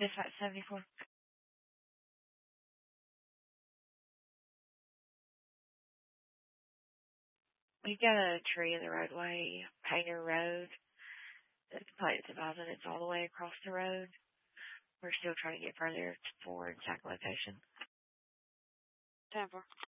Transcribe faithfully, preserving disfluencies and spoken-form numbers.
Dispatch seventy-four. We got a tree in the roadway, Painter Road. The complaint's advising it's all the way across the road. We're still trying to get further forward, exact location. ten four.